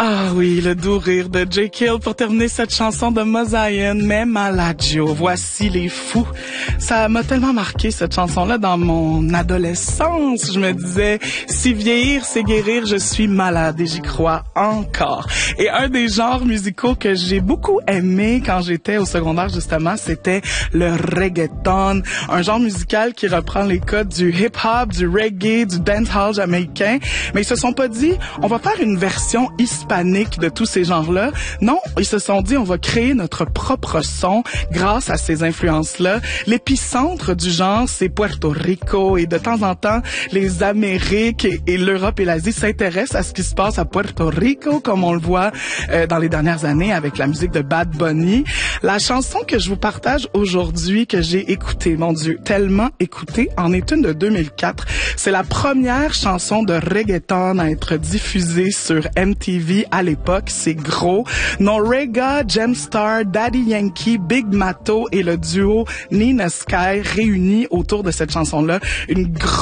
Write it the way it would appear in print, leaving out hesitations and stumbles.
Ah oui, le doux rire de Jake Hill pour terminer cette chanson de Mosaïen, mais Malagio. Voici les fous. Ça m'a tellement marqué cette chanson-là dans mon adolescence. Je me disais, si vieillir c'est guérir, je suis malade et j'y crois encore. Et un des genres musicaux que j'ai beaucoup aimé quand j'étais au secondaire justement, c'était le reggaeton. Un genre musical qui reprend les codes du hip-hop, du reggae, du dancehall jamaïcain. Mais ils se sont pas dit, on va faire une version hispanique de tous ces genres-là. Non, ils se sont dit, on va créer notre propre son grâce à ces influences-là. L'épicentre du genre, c'est Puerto Rico et de temps en temps, les Amériques et l'Europe et l'Asie s'intéressent à ce qui se passe à Puerto Rico, comme on le voit dans les dernières années avec la musique de Bad Bunny. La chanson que je vous partage aujourd'hui, que j'ai écoutée, mon Dieu, tellement écoutée, en est une de 2004. C'est la première chanson de reggaeton à être diffusée sur MTV à l'époque. C'est gros. Noreaga, Gemstar, Daddy Yankee, Big Matto et le duo Nina Sky réunis autour de cette chanson-là. Une